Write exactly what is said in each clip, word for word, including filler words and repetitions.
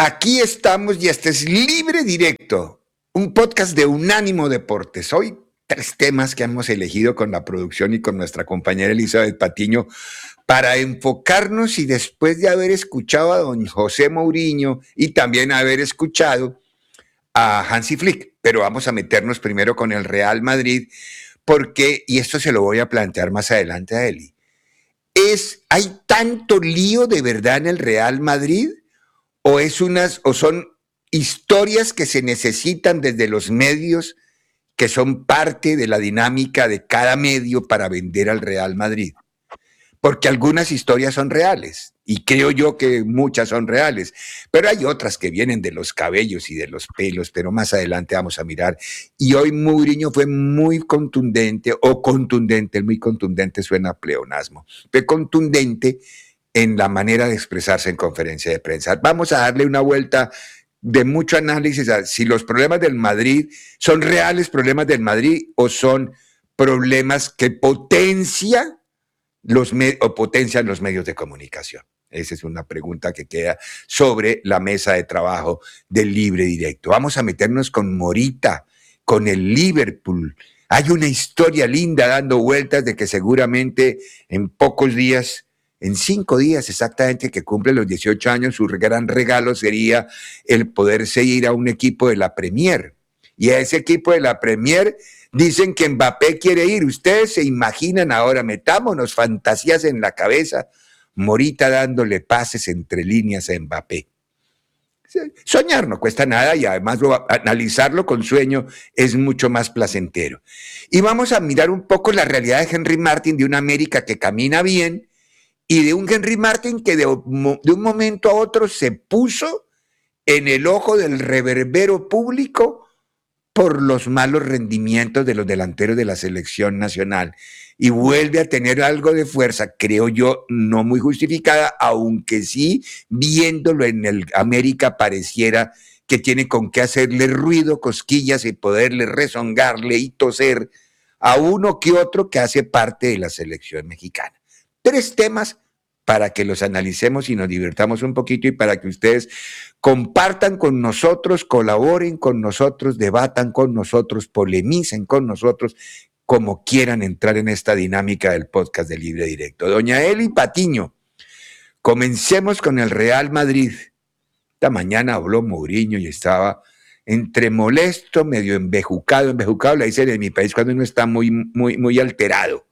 Aquí estamos y este es Libre Directo, un podcast de Unánimo Deportes. Hoy tres temas que hemos elegido con la producción y con nuestra compañera Elizabeth Patiño para enfocarnos y después de haber escuchado a don José Mourinho y también haber escuchado a Hansi Flick, pero vamos a meternos primero con el Real Madrid porque, y esto se lo voy a plantear más adelante a Eli, es, ¿hay tanto lío de verdad en el Real Madrid? ¿O, es unas, o son historias que se necesitan desde los medios que son parte de la dinámica de cada medio para vender al Real Madrid? Porque algunas historias son reales, y creo yo que muchas son reales, pero hay otras que vienen de los cabellos y de los pelos, pero más adelante vamos a mirar. Y hoy Mourinho fue muy contundente, o contundente, muy contundente suena a pleonasmo, fue contundente en la manera de expresarse en conferencia de prensa. Vamos a darle una vuelta de mucho análisis a si los problemas del Madrid son reales problemas del Madrid o son problemas que potencia los me- o potencian los medios de comunicación. Esa es una pregunta que queda sobre la mesa de trabajo del Libre Directo. Vamos a meternos con Morita, con el Liverpool. Hay una historia linda dando vueltas de que seguramente en pocos días, en cinco días exactamente que cumple los dieciocho años, su gran regalo sería el poderse ir a un equipo de la Premier. Y a ese equipo de la Premier dicen que Mbappé quiere ir. Ustedes se imaginan ahora, metámonos fantasías en la cabeza, Morita dándole pases entre líneas a Mbappé. Soñar no cuesta nada y además lo, analizarlo con sueño es mucho más placentero. Y vamos a mirar un poco la realidad de Henry Martin, de una América que camina bien y de un Henry Martin que de, de un momento a otro se puso en el ojo del reverbero público por los malos rendimientos de los delanteros de la selección nacional y vuelve a tener algo de fuerza, creo yo, no muy justificada, aunque sí, viéndolo en el América pareciera que tiene con qué hacerle ruido, cosquillas y poderle rezongarle y toser a uno que otro que hace parte de la selección mexicana. Tres temas para que los analicemos y nos divirtamos un poquito y para que ustedes compartan con nosotros, colaboren con nosotros, debatan con nosotros, polemicen con nosotros, como quieran entrar en esta dinámica del podcast de Libre Directo. Doña Eli Patiño, comencemos con el Real Madrid. Esta mañana habló Mourinho y estaba entre molesto, medio embejucado, embejucado, la dicen en mi país cuando uno está muy, muy, muy alterado.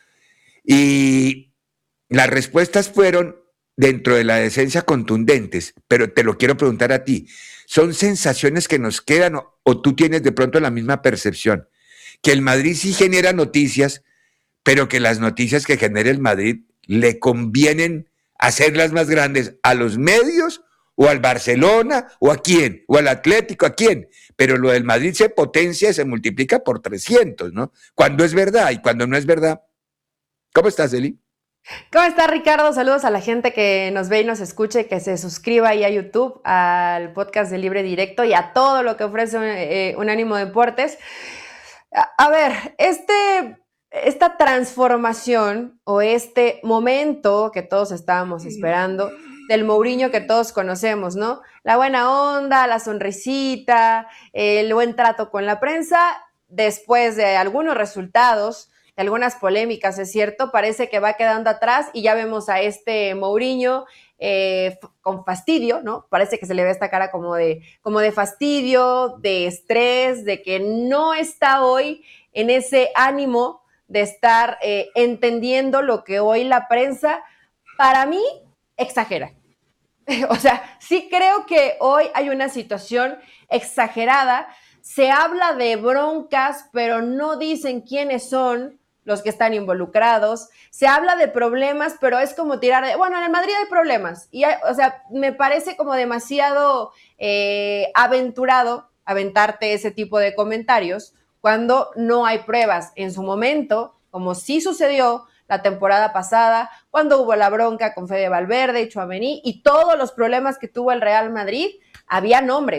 Y las respuestas fueron dentro de la decencia contundentes, pero te lo quiero preguntar a ti. ¿Son sensaciones que nos quedan o, o tú tienes de pronto la misma percepción? Que el Madrid sí genera noticias, pero que las noticias que genera el Madrid le convienen hacerlas más grandes a los medios o al Barcelona o a quién, o al Atlético, a quién. Pero lo del Madrid se potencia y se multiplica por trescientos, ¿no? Cuando es verdad y cuando no es verdad. ¿Cómo estás, Eli? ¿Cómo está, Ricardo? Saludos a la gente que nos ve y nos escuche, que se suscriba ahí a YouTube, al podcast de Libre Directo y a todo lo que ofrece eh, Unánimo Deportes. A, a ver, este, esta transformación o este momento que todos estábamos esperando del Mourinho que todos conocemos, ¿no? La buena onda, la sonrisita, el buen trato con la prensa, después de algunos resultados, de algunas polémicas, es cierto, parece que va quedando atrás y ya vemos a este Mourinho eh, con fastidio, ¿no? Parece que se le ve esta cara como de, como de fastidio, de estrés, de que no está hoy en ese ánimo de estar eh, entendiendo lo que hoy la prensa, para mí, exagera. O sea, sí creo que hoy hay una situación exagerada. Se habla de broncas, pero no dicen quiénes son los que están involucrados. Se habla de problemas, pero es como tirar de, bueno, en el Madrid hay problemas. Y hay, o sea, me parece como demasiado eh, aventurado aventarte ese tipo de comentarios cuando no hay pruebas. En su momento, como sí sucedió la temporada pasada, cuando hubo la bronca con Fede Valverde y Tchouaméni y todos los problemas que tuvo el Real Madrid, había nombres.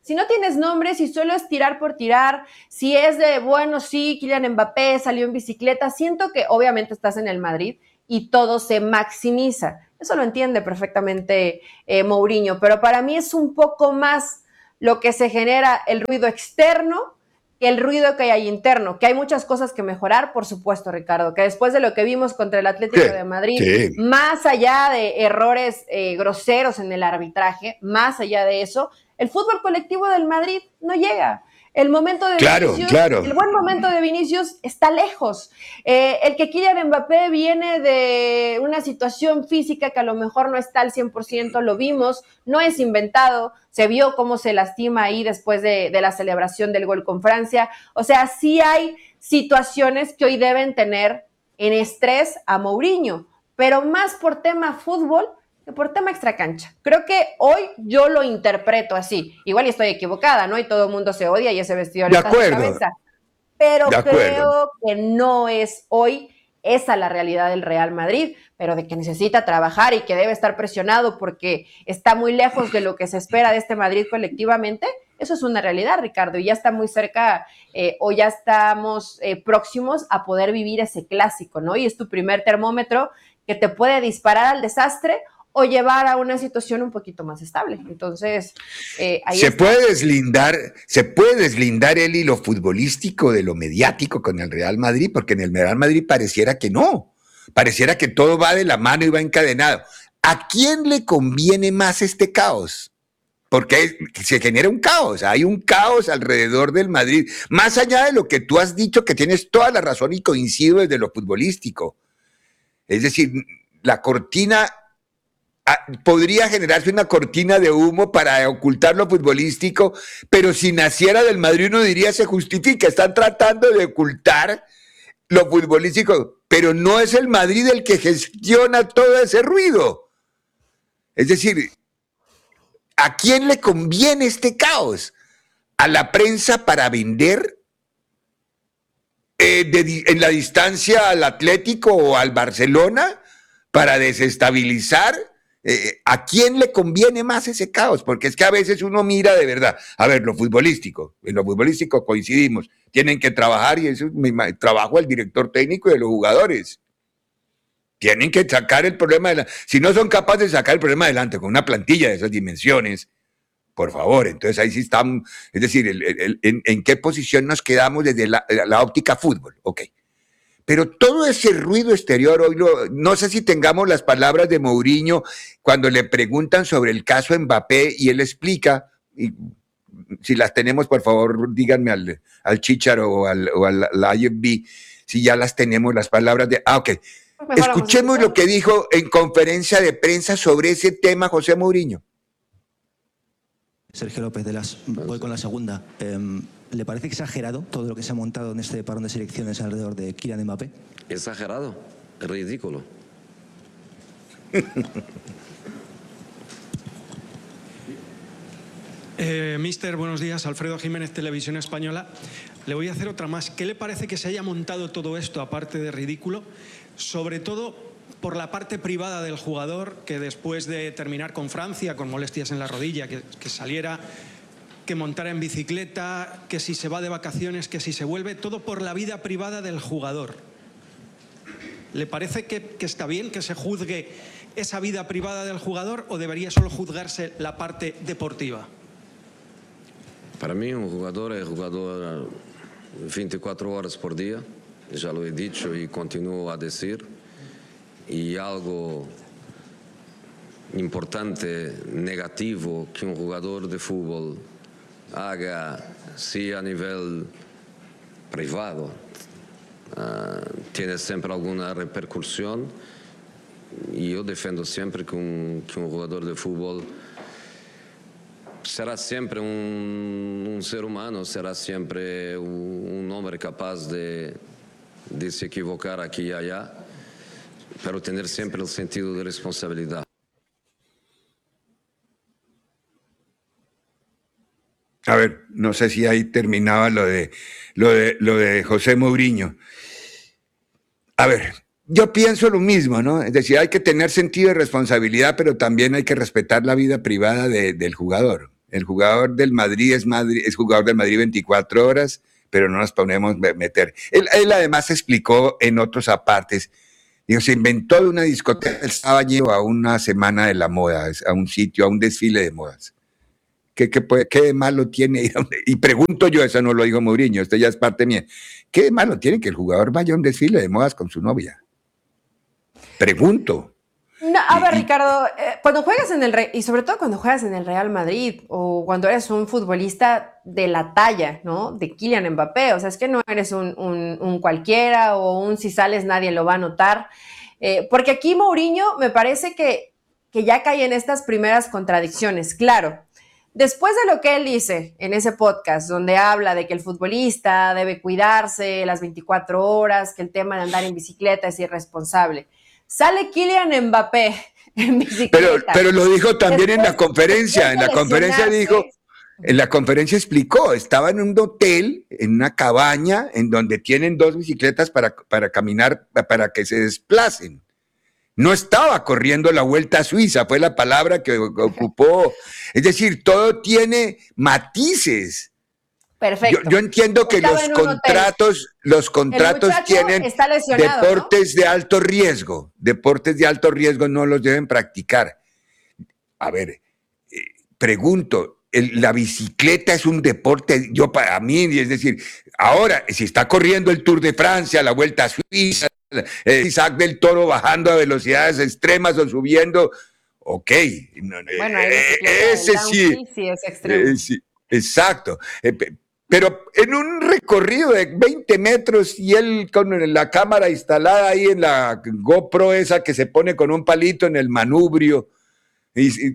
Si no tienes nombre, si solo es tirar por tirar, si es de, bueno, sí, Kylian Mbappé salió en bicicleta, siento que obviamente estás en el Madrid y todo se maximiza. Eso lo entiende perfectamente eh, Mourinho, pero para mí es un poco más lo que se genera el ruido externo que el ruido que hay interno, que hay muchas cosas que mejorar, por supuesto, Ricardo, que después de lo que vimos contra el Atlético Sí, de Madrid, sí. más allá de errores eh, groseros en el arbitraje, más allá de eso, el fútbol colectivo del Madrid no llega. El momento de Claro, Vinicius, claro. el buen momento de Vinicius está lejos. Eh, el que Kylian Mbappé viene de una situación física que a lo mejor no está al cien por ciento, lo vimos, no es inventado, se vio cómo se lastima ahí después de, de la celebración del gol con Francia. O sea, sí hay situaciones que hoy deben tener en estrés a Mourinho, pero más por tema fútbol que por tema extracancha. Creo que hoy yo lo interpreto así. Igual y estoy equivocada, ¿no? Y todo el mundo se odia y ese vestido le De está en la acuerdo. cabeza. Pero De acuerdo. creo que no es hoy esa la realidad del Real Madrid, pero de que necesita trabajar y que debe estar presionado porque está muy lejos de lo que se espera de este Madrid colectivamente, eso es una realidad, Ricardo, y ya está muy cerca eh, o ya estamos eh, próximos a poder vivir ese clásico, ¿no? Y es tu primer termómetro que te puede disparar al desastre o llevar a una situación un poquito más estable. Entonces, eh, ahí se está. puede deslindar, se puede deslindar el hilo futbolístico de lo mediático con el Real Madrid, porque en el Real Madrid pareciera que no, pareciera que todo va de la mano y va encadenado. ¿A quién le conviene más este caos? Porque se genera un caos, hay un caos alrededor del Madrid, más allá de lo que tú has dicho, que tienes toda la razón y coincido desde lo futbolístico. Es decir, la cortina... podría generarse una cortina de humo para ocultar lo futbolístico, pero si naciera del Madrid uno diría se justifica, están tratando de ocultar lo futbolístico, pero no es el Madrid el que gestiona todo ese ruido. Es decir, ¿a quién le conviene este caos? ¿A la prensa para vender eh, de, en la distancia al Atlético o al Barcelona para desestabilizar? Eh, ¿A quién le conviene más ese caos? Porque es que a veces uno mira de verdad, a ver, lo futbolístico, en lo futbolístico coincidimos, tienen que trabajar y eso es mi trabajo del director técnico y de los jugadores. Tienen que sacar el problema adelante. Si no son capaces de sacar el problema adelante con una plantilla de esas dimensiones, por favor, entonces ahí sí estamos, es decir, el, el, el, en qué posición nos quedamos desde la, la óptica fútbol, ok. Pero todo ese ruido exterior, hoy lo, no sé si tengamos las palabras de Mourinho cuando le preguntan sobre el caso Mbappé y él explica, y si las tenemos, por favor, díganme al, al Chicharo o al, o al, al I F B, si ya las tenemos, las palabras de... Ah, ok. Mejor escuchemos lo que dijo en conferencia de prensa sobre ese tema José Mourinho. Sergio López de las... Voy con la segunda. Eh, ¿Le parece exagerado todo lo que se ha montado en este parón de selecciones alrededor de Kylian Mbappé? Exagerado, ridículo. eh, Mister, buenos días. Alfredo Jiménez, Televisión Española. Le voy a hacer otra más. ¿Qué le parece que se haya montado todo esto, aparte de ridículo? Sobre todo por la parte privada del jugador, que después de terminar con Francia, con molestias en la rodilla, que, que saliera... que montara en bicicleta, que si se va de vacaciones, que si se vuelve, todo por la vida privada del jugador. ¿Le parece que, que está bien que se juzgue esa vida privada del jugador o debería solo juzgarse la parte deportiva? Para mí un jugador es jugador veinticuatro horas por día, ya lo he dicho y continúo a decir, y algo importante, negativo, que un jugador de fútbol haga, sí, a nivel privado, uh, tiene siempre alguna repercusión, y yo defiendo siempre que un, que un jugador de fútbol será siempre un, un ser humano, será siempre un, un hombre capaz de, de se equivocar aquí y allá, pero tener siempre el sentido de responsabilidad. A ver, no sé si ahí terminaba lo de, lo de, lo de José Mourinho. A ver, yo pienso lo mismo, ¿no? Es decir, hay que tener sentido de responsabilidad, pero también hay que respetar la vida privada de, del jugador. El jugador del Madrid es, Madrid, es jugador del Madrid veinticuatro horas, pero no nos podemos meter. Él, él además explicó en otros apartes, dijo, se inventó de una discoteca, él estaba llevo a una semana de la moda, a un sitio, a un desfile de modas. ¿Qué, qué, qué de malo tiene? Y pregunto yo, eso no lo dijo Mourinho, esto ya es parte mía. ¿Qué de malo tiene que el jugador vaya a un desfile de modas con su novia? Pregunto. No, a ver, Ricardo, eh, cuando juegas en el Re- y sobre todo cuando juegas en el Real Madrid o cuando eres un futbolista de la talla, ¿no? De Kylian Mbappé, o sea, es que no eres un, un, un cualquiera o un si sales nadie lo va a notar, eh, porque aquí Mourinho me parece que, que ya cae en estas primeras contradicciones, claro. Después de lo que él dice en ese podcast, donde habla de que el futbolista debe cuidarse las veinticuatro horas, que el tema de andar en bicicleta es irresponsable. Sale Kylian Mbappé en bicicleta. Pero, pero lo dijo también después, en la conferencia. En la conferencia dijo, en la conferencia explicó, estaba en un hotel, en una cabaña, en donde tienen dos bicicletas para, para caminar, para que se desplacen. No estaba corriendo la Vuelta a Suiza, fue la palabra que ocupó. Es decir, todo tiene matices. Perfecto. Yo, yo entiendo que Estaba los en un contratos, los contratos tienen deportes, ¿no?, de alto riesgo. Deportes de alto riesgo no los deben practicar. A ver, eh, pregunto, el, la bicicleta es un deporte, yo para mí, es decir, ahora, si está corriendo el Tour de Francia, la Vuelta a Suiza, eh, Isaac del Toro bajando a velocidades extremas o subiendo, ok. Bueno, eh, ese sí, sí es extremo. Eh, sí, exacto. Eh, Pero en un recorrido de veinte metros y él con la cámara instalada ahí en la GoPro esa que se pone con un palito en el manubrio y, y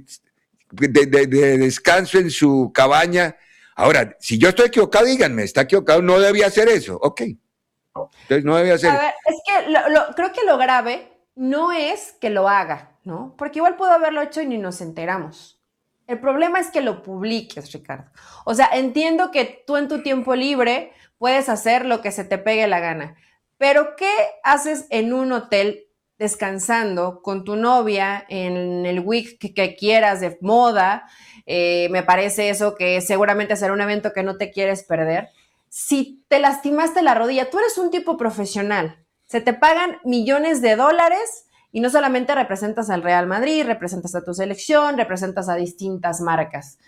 de, de, de descanso en su cabaña. Ahora, si yo estoy equivocado, díganme, está equivocado, no debía hacer eso. Ok. Entonces no debía hacer. A ver, es que lo, lo, creo que lo grave no es que lo haga, ¿no? Porque igual pudo haberlo hecho y ni nos enteramos. El problema es que lo publiques, Ricardo. O sea, entiendo que tú en tu tiempo libre puedes hacer lo que se te pegue la gana, pero ¿qué haces en un hotel descansando con tu novia en el week que, que quieras de moda? Eh, me parece eso que seguramente será un evento que no te quieres perder. Si te lastimaste la rodilla, tú eres un tipo profesional, se te pagan millones de dólares. Y no solamente representas al Real Madrid, representas a tu selección, representas a distintas marcas.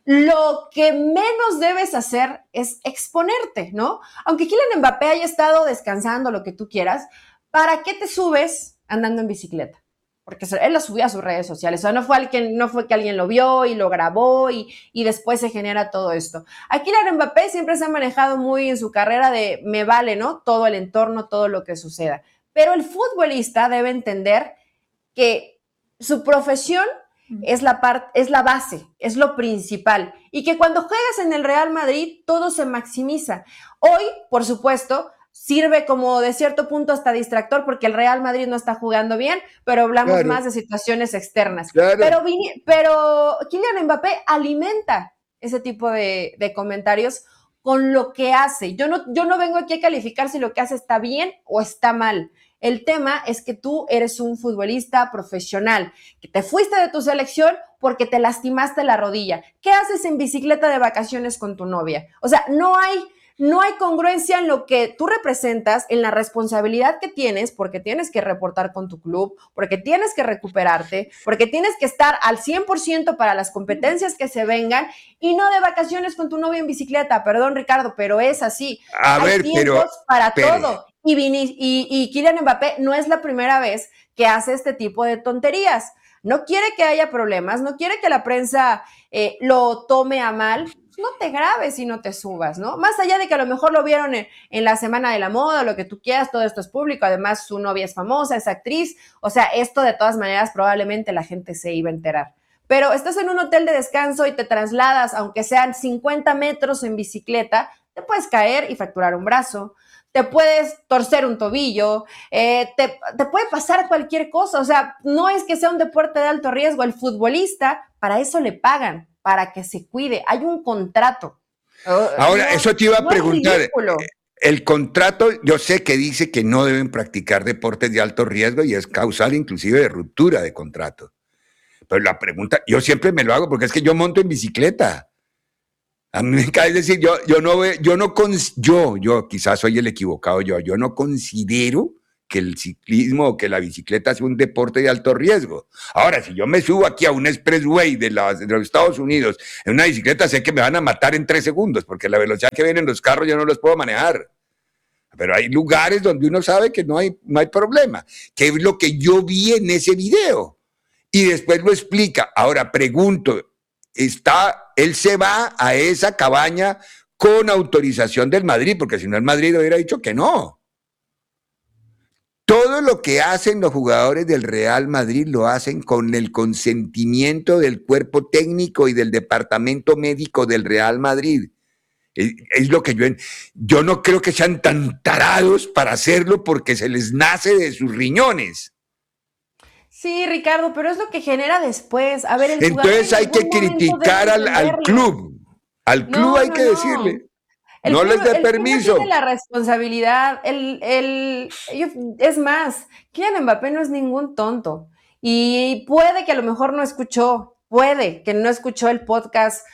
Lo que menos debes hacer es exponerte, ¿no? Aunque Kylian Mbappé haya estado descansando, lo que tú quieras, ¿para qué te subes andando en bicicleta? Porque él lo subió a sus redes sociales. O sea, no fue, alguien, no fue que alguien lo vio y lo grabó y, y después se genera todo esto. A Kylian Mbappé siempre se ha manejado muy en su carrera de me vale, ¿no? Todo el entorno, todo lo que suceda. Pero el futbolista debe entender que su profesión es la, part, es la base, es lo principal. Y que cuando juegas en el Real Madrid, todo se maximiza. Hoy, por supuesto, sirve como de cierto punto hasta distractor porque el Real Madrid no está jugando bien, pero hablamos claro. más de situaciones externas. Claro. Pero, pero Kylian Mbappé alimenta ese tipo de, de comentarios con lo que hace. Yo no, yo no vengo aquí a calificar si lo que hace está bien o está mal. El tema es que tú eres un futbolista profesional, que te fuiste de tu selección porque te lastimaste la rodilla. ¿Qué haces en bicicleta de vacaciones con tu novia? O sea, no hay, no hay congruencia en lo que tú representas, en la responsabilidad que tienes, porque tienes que reportar con tu club, porque tienes que recuperarte, porque tienes que estar al cien por ciento para las competencias que se vengan y no de vacaciones con tu novia en bicicleta. Perdón, Ricardo, pero es así. A hay ver, tiempos pero, para pero. todo. Y, Vini, y, y Kylian Mbappé no es la primera vez que hace este tipo de tonterías. No quiere que haya problemas, no quiere que la prensa eh, lo tome a mal. No te grabes y no te subas, ¿no? Más allá de que a lo mejor lo vieron en, en la Semana de la Moda, lo que tú quieras, todo esto es público. Además, su novia es famosa, es actriz. O sea, esto de todas maneras probablemente la gente se iba a enterar. Pero estás en un hotel de descanso y te trasladas, aunque sean cincuenta metros en bicicleta, te puedes caer y fracturar un brazo. Te puedes torcer un tobillo, eh, te, te puede pasar cualquier cosa. O sea, no es que sea un deporte de alto riesgo. El futbolista, para eso le pagan, para que se cuide. Hay un contrato. Ahora, no, eso te iba a no preguntar. Es el contrato, yo sé que dice que no deben practicar deportes de alto riesgo y es causal inclusive de ruptura de contrato. Pero la pregunta, yo siempre me lo hago porque es que yo monto en bicicleta. A mí me cae decir, yo, yo no ve, yo no cons, yo, yo quizás soy el equivocado, yo, yo no considero que el ciclismo o que la bicicleta sea un deporte de alto riesgo. Ahora, si yo me subo aquí a un expressway de, la, de los Estados Unidos en una bicicleta, sé que me van a matar en tres segundos, porque la velocidad que vienen los carros yo no los puedo manejar. Pero hay lugares donde uno sabe que no hay, no hay problema, que es lo que yo vi en ese video. Y después lo explica. Ahora pregunto, está, él se va a esa cabaña con autorización del Madrid, porque si no el Madrid hubiera dicho que no. Todo lo que hacen los jugadores del Real Madrid lo hacen con el consentimiento del cuerpo técnico y del departamento médico del Real Madrid. Es, es lo que yo... Yo no creo que sean tan tarados para hacerlo porque se les nace de sus riñones. Sí, Ricardo, pero es lo que genera después. A ver, el Entonces hay que criticar al, al club. Al club no, hay no, que no. decirle... El no club, les dé el permiso. Club tiene la responsabilidad. El, el, ellos, es más, Kylian Mbappé no es ningún tonto. Y puede que a lo mejor no escuchó, puede que no escuchó el podcast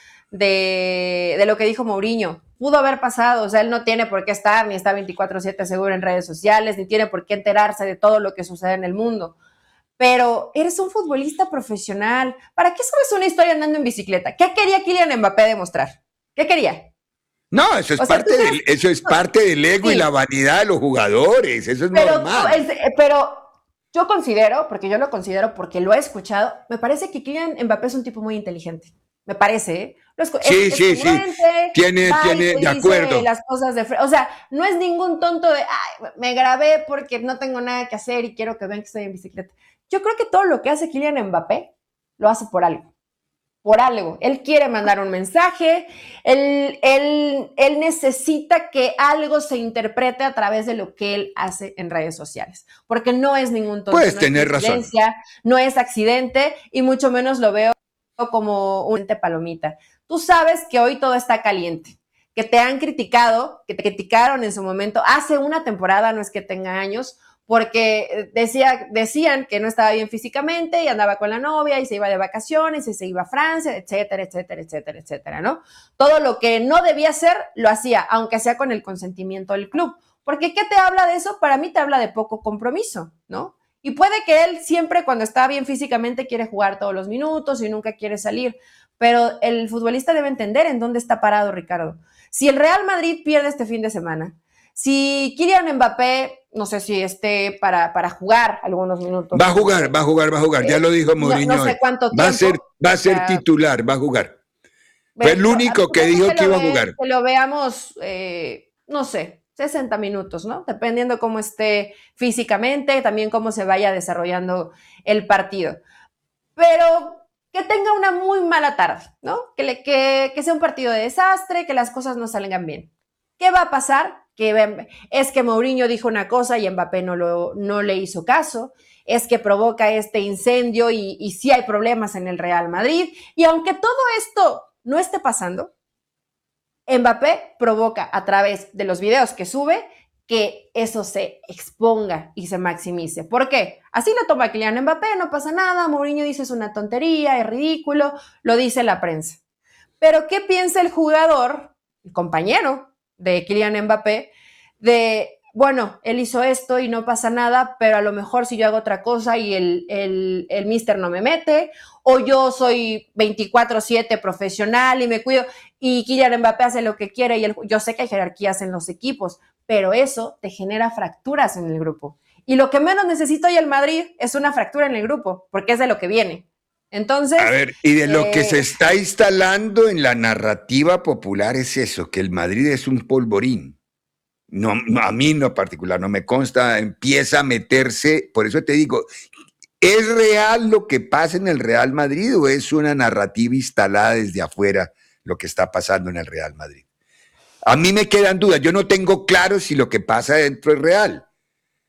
de, de lo que dijo Mourinho. Pudo haber pasado. O sea, él no tiene por qué estar, ni está veinticuatro siete seguro en redes sociales, ni tiene por qué enterarse de todo lo que sucede en el mundo. Pero eres un futbolista profesional. ¿Para qué sabes una historia andando en bicicleta? ¿Qué quería Kylian Mbappé demostrar? ¿Qué quería? No, eso es, parte sea, del, eso es parte del ego sí. y la vanidad de los jugadores, eso es pero, normal. Es, pero yo considero, porque yo lo considero porque lo he escuchado, me parece que Kylian Mbappé es un tipo muy inteligente, me parece, ¿eh? Lo es, sí, es, sí, es sí, tiene, tiene, de acuerdo. Las cosas de, o sea, no es ningún tonto de, ay, me grabé porque no tengo nada que hacer y quiero que vean que estoy en bicicleta. Yo creo que todo lo que hace Kylian Mbappé, lo hace por algo. Por algo, él quiere mandar un mensaje, él, él, él necesita que algo se interprete a través de lo que él hace en redes sociales, porque no es ningún tonto, puedes no tener es razón, no es accidente y mucho menos lo veo como un ente palomita. Tú sabes que hoy todo está caliente, que te han criticado, que te criticaron en su momento, hace una temporada, no es que tenga años, porque decía, decían que no estaba bien físicamente y andaba con la novia y se iba de vacaciones y se iba a Francia, etcétera, etcétera, etcétera, etcétera, ¿no? Todo lo que no debía hacer, lo hacía, aunque sea con el consentimiento del club. Porque ¿qué te habla de eso? Para mí te habla de poco compromiso, ¿no? Y puede que él siempre cuando está bien físicamente quiere jugar todos los minutos y nunca quiere salir, pero el futbolista debe entender en dónde está parado, Ricardo. Si el Real Madrid pierde este fin de semana, si Kylian Mbappé, no sé si esté para, para jugar algunos minutos. Va a jugar, va a jugar, va a jugar. Ya lo dijo Mourinho. No, no sé cuánto tiempo. Va a ser, va a ser o sea, titular, va a jugar. Fue el único que dijo que, que iba a jugar. Que lo veamos, eh, no sé, sesenta minutos, ¿no? Dependiendo cómo esté físicamente, también cómo se vaya desarrollando el partido. Pero que tenga una muy mala tarde, ¿no? Que, le, que, que sea un partido de desastre, que las cosas no salgan bien. ¿Qué va a pasar? Que es que Mourinho dijo una cosa y Mbappé no, lo, no le hizo caso, es que provoca este incendio y, y sí hay problemas en el Real Madrid, y aunque todo esto no esté pasando, Mbappé provoca a través de los videos que sube que eso se exponga y se maximice. ¿Por qué? Así lo toma Kylian Mbappé, no pasa nada, Mourinho dice es una tontería, es ridículo, lo dice la prensa. Pero ¿qué piensa el jugador, el compañero de Kylian Mbappé, de, bueno, él hizo esto y no pasa nada, pero a lo mejor si yo hago otra cosa y el, el, el mister no me mete, o yo soy veinticuatro siete profesional y me cuido, y Kylian Mbappé hace lo que quiere, y el, yo sé que hay jerarquías en los equipos, pero eso te genera fracturas en el grupo. Y lo que menos necesita hoy el Madrid es una fractura en el grupo, porque es de lo que viene. Entonces, a ver, y de lo eh, que se está instalando en la narrativa popular es eso, que el Madrid es un polvorín. No, no, a mí no particular, no me consta, empieza a meterse, por eso te digo, ¿es real lo que pasa en el Real Madrid o es una narrativa instalada desde afuera lo que está pasando en el Real Madrid? A mí me quedan dudas, yo no tengo claro si lo que pasa dentro es real.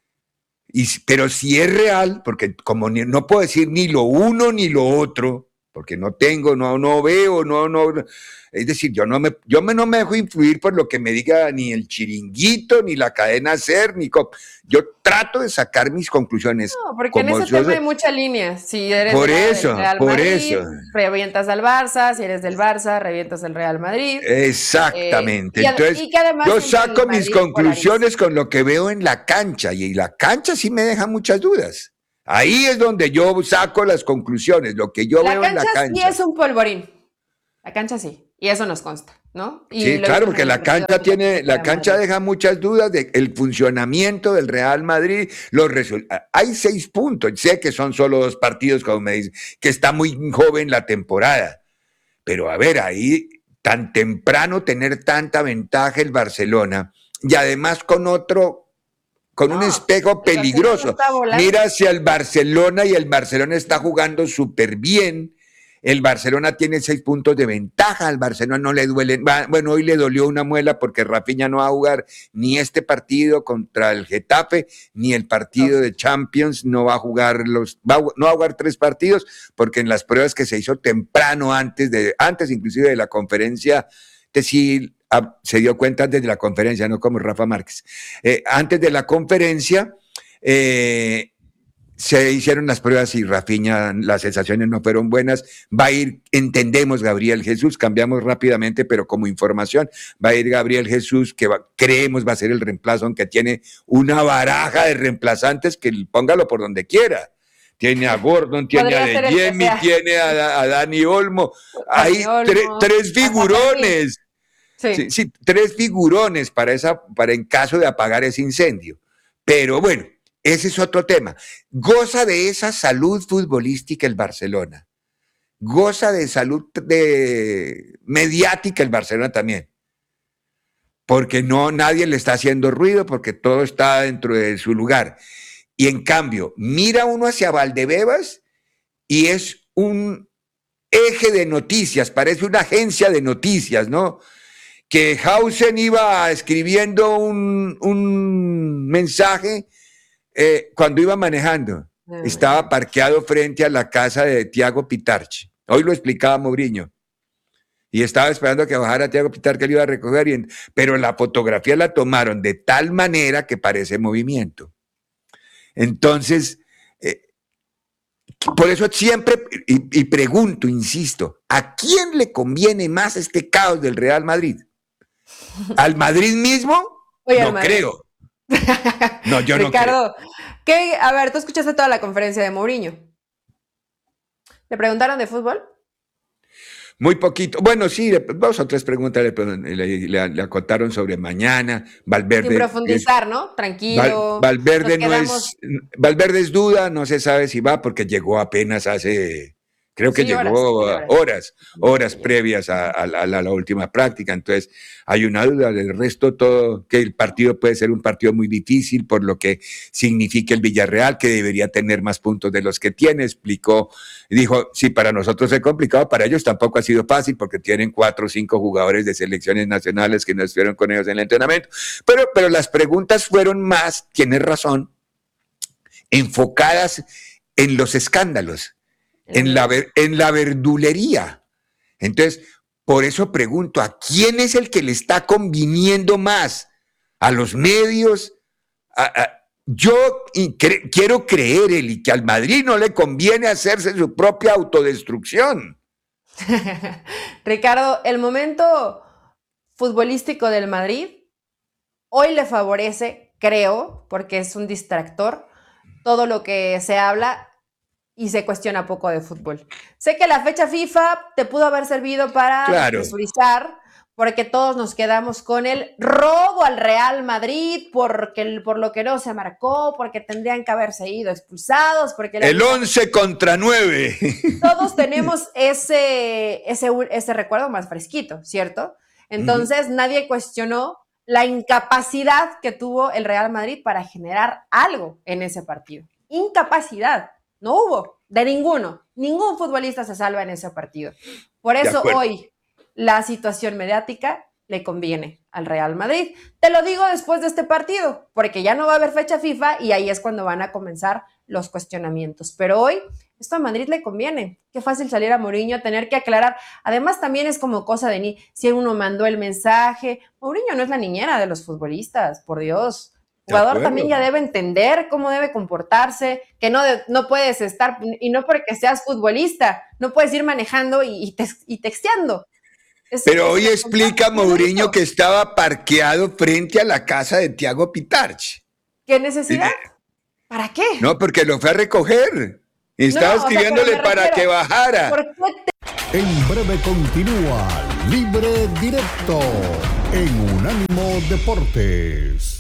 Y, pero si es real, porque como ni, no puedo decir ni lo uno ni lo otro, porque no tengo, no, no veo, no, no, es decir, yo no me, yo me, no me dejo influir por lo que me diga ni el Chiringuito, ni la cadena SER, ni co- yo trato de sacar mis conclusiones. No, porque como en ese yo tema sé- hay muchas líneas. Si eres Por del lado del eso, Real por Madrid, eso. revientas al Barça. Si eres del Barça, revientas al Real Madrid. Exactamente. Eh, y, ad- Entonces, y que además yo siempre el saco mis Madrid conclusiones con lo que veo en la cancha y la cancha sí me deja muchas dudas. Ahí es donde yo saco las conclusiones, lo que yo La veo en la cancha sí cancha. es un polvorín. La cancha sí. Y eso nos consta, ¿no? Y Sí, lo claro, vimos porque en el la partido cancha de tiene, Atlético la de cancha Madrid. deja muchas dudas del funcionamiento del Real Madrid, los resultados. Hay seis puntos, sé que son solo dos partidos, como me dicen, que está muy joven la temporada. Pero a ver, ahí tan temprano tener tanta ventaja el Barcelona y además con otro, con No, un espejo el Barcelona peligroso. está volando. Mira hacia el Barcelona y el Barcelona está jugando súper bien. El Barcelona tiene seis puntos de ventaja, al Barcelona no le duele, bueno, hoy le dolió una muela porque Rafinha no va a jugar ni este partido contra el Getafe, ni el partido No. de Champions, no va a jugar los, va, no va a jugar tres partidos, porque en las pruebas que se hizo temprano, antes de, antes inclusive de la conferencia, de si se dio cuenta antes de la conferencia, no como Rafa Márquez, eh, antes de la conferencia, eh, se hicieron las pruebas y Rafinha, las sensaciones no fueron buenas. Va a ir, entendemos, Gabriel Jesús, cambiamos rápidamente, pero como información, va a ir Gabriel Jesús, que va, creemos va a ser el reemplazo, aunque tiene una baraja de reemplazantes que póngalo por donde quiera. Tiene a Gordon, tiene a De Jemi, tiene a, a Dani Olmo. Hay tre, tres figurones. Sí. Sí, sí, tres figurones para, esa, para en caso de apagar ese incendio. Pero bueno, ese es otro tema. Goza de esa salud futbolística el Barcelona. Goza de salud de mediática el Barcelona también. Porque no, nadie le está haciendo ruido, porque todo está dentro de su lugar. Y en cambio, mira uno hacia Valdebebas y es un eje de noticias, parece una agencia de noticias, ¿no? Que Hausen iba escribiendo un, un mensaje Eh, cuando iba manejando, ah, estaba parqueado frente a la casa de Thiago Pitarch. Hoy lo explicaba Mourinho. Y estaba esperando que bajara Thiago Pitarch, que él iba a recoger, y, pero la fotografía la tomaron de tal manera que parece movimiento. Entonces, eh, por eso siempre, y, y pregunto, insisto, ¿a quién le conviene más este caos del Real Madrid? ¿Al Madrid mismo? Oye, no Madrid. creo. No, yo Ricardo, no creo. ¿qué? A ver, tú escuchaste toda la conferencia de Mourinho. ¿Le preguntaron de fútbol? Muy poquito. Bueno, sí, dos o tres preguntas le, le, le, le acotaron sobre mañana. Valverde. Sin profundizar, es, ¿no? Tranquilo. Val, Valverde no es. Valverde es duda, no se sabe si va porque llegó apenas hace. Creo que sí, llegó horas, horas, horas, horas previas a, a, a, la, a la última práctica. Entonces, hay una duda. Del resto, todo, que el partido puede ser un partido muy difícil por lo que significa el Villarreal, que debería tener más puntos de los que tiene. Explicó, dijo, sí, para nosotros es complicado, para ellos tampoco ha sido fácil porque tienen cuatro o cinco jugadores de selecciones nacionales que no estuvieron con ellos en el entrenamiento. Pero, pero las preguntas fueron más, tienes razón, enfocadas en los escándalos. En la, en la verdulería. Entonces, por eso pregunto, ¿a quién es el que le está conviniendo más? ¿A los medios? A, a, yo cre, quiero creer, Eli, que al Madrid no le conviene hacerse su propia autodestrucción. Ricardo, el momento futbolístico del Madrid hoy le favorece, creo, porque es un distractor, todo lo que se habla y se cuestiona poco de fútbol. Sé que la fecha FIFA te pudo haber servido para claro. despresurizar, porque todos nos quedamos con el robo al Real Madrid, porque, por lo que no se marcó, porque tendrían que haberse ido expulsados. Porque el once contra nueve. Todos tenemos ese, ese, ese recuerdo más fresquito, ¿cierto? Entonces uh-huh. nadie cuestionó la incapacidad que tuvo el Real Madrid para generar algo en ese partido. Incapacidad. No hubo, de ninguno. Ningún futbolista se salva en ese partido. Por eso hoy la situación mediática le conviene al Real Madrid. Te lo digo después de este partido, porque ya no va a haber fecha FIFA y ahí es cuando van a comenzar los cuestionamientos. Pero hoy esto a Madrid le conviene. Qué fácil salir a Mourinho, tener que aclarar. Además también es como cosa de ni si uno mandó el mensaje. Mourinho no es la niñera de los futbolistas, por Dios. El jugador también ya debe entender cómo debe comportarse, que no, de, no puedes estar, y no porque seas futbolista, no puedes ir manejando y, y, te, y texteando. Es, Pero es hoy explica Mourinho que estaba parqueado frente a la casa de Thiago Pitarch. ¿Qué necesidad? ¿Para qué? No, porque lo fue a recoger. Y estaba no, escribiéndole o sea, para que bajara. ¿Por qué te... En breve continúa Libre Directo en Unánimo Deportes.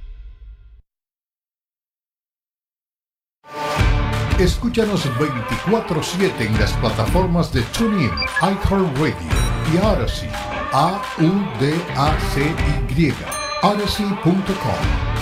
Escúchanos veinticuatro siete en las plataformas de TuneIn, iHeartRadio y Odyssey. A U D A C Y. Odyssey punto com.